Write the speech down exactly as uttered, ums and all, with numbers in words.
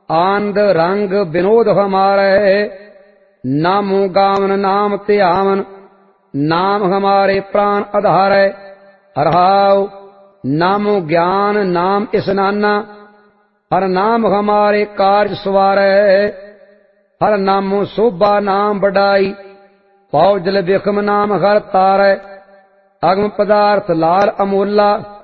आनंद रंग विनोद हमारे। नामो गावन नाम ध्यावन, नाम हमारे प्राण आधारै। रहाओ नामो ज्ञान नाम इसनाना, हर नाम हमारे कार्य सवारै। हर नामो शोभा नाम बढ़ाई, पौ जल बिखम नाम हर तारै। अगम पदार्थ लाल अमोला,